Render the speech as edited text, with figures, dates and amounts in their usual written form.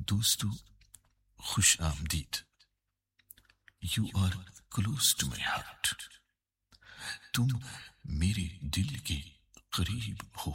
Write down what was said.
दोस्तों, खुश आमदीद। You are close to my heart. तुम मेरे दिल के करीब हो।